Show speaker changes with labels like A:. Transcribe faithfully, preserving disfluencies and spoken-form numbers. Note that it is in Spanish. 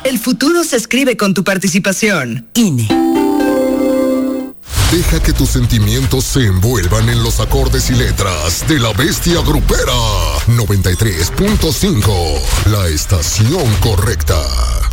A: El futuro se escribe con tu participación. I N E.
B: Deja que tus sentimientos se envuelvan en los acordes y letras de La Bestia Grupera. noventa y tres punto cinco, la estación correcta.